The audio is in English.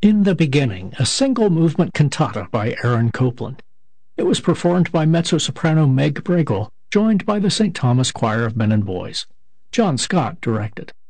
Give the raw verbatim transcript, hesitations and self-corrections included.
In the Beginning, a single-movement cantata by Aaron Copland. It was performed by mezzo-soprano Meg Bregel, joined by the Saint Thomas Choir of Men and Boys. John Scott directed.